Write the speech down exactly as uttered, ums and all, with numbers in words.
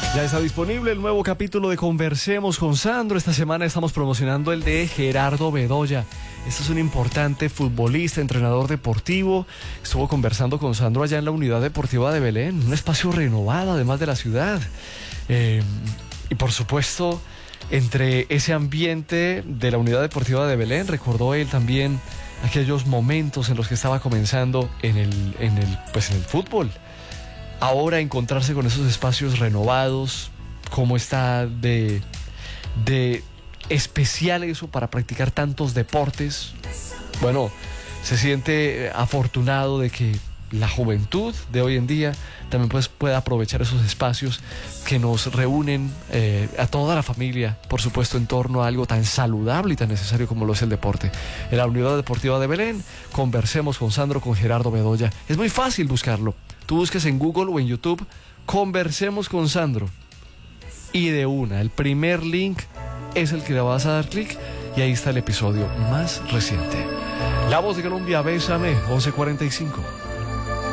Ya está disponible el nuevo capítulo de Conversemos con Sandro. Esta semana estamos promocionando el de Gerardo Bedoya. Este es un importante futbolista, entrenador deportivo. Estuvo conversando con Sandro allá en la Unidad Deportiva de Belén, un espacio renovado además de la ciudad. Eh, y por supuesto, entre ese ambiente de la Unidad Deportiva de Belén, recordó él también aquellos momentos en los que estaba comenzando en el, en el, pues en el fútbol. Ahora encontrarse con esos espacios renovados, cómo está de, de especial eso para practicar tantos deportes. Bueno, se siente afortunado de que la juventud de hoy en día también pues pueda aprovechar esos espacios que nos reúnen eh, a toda la familia, por supuesto, en torno a algo tan saludable y tan necesario como lo es el deporte. En la Unidad Deportiva de Belén, Conversemos con Sandro, con Gerardo Bedoya. Es muy fácil buscarlo. Tú busques en Google o en YouTube, Conversemos con Sandro. Y de una, el primer link es el que le vas a dar clic y ahí está el episodio más reciente. La Voz de Colombia, Bésame, once cuarenta y cinco.